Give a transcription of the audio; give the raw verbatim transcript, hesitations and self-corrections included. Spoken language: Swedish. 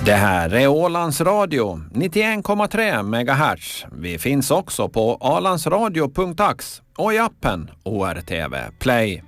Det här är Ålands Radio, nittioen komma tre megahertz. Vi finns också på ålandsradio punkt ax och i appen O R T V Play.